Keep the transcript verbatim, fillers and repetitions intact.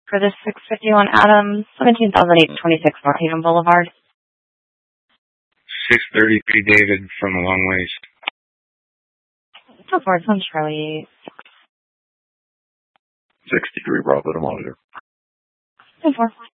for the six fifty-one Adams, seventeen thousand eight hundred twenty-six North Haven Boulevard. six thirty P. David from the Long Ways. Of course, on Charlie. sixty-three Bravo to monitor. ten four.